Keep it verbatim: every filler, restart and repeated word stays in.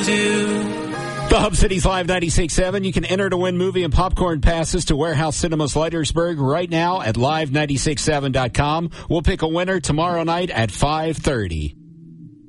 The Hub City's Live ninety-six point seven. You can enter to win movie and popcorn passes to Warehouse Cinemas Leitersburg right now at live ninety-six point seven dot com. We'll pick a winner tomorrow night at five thirty.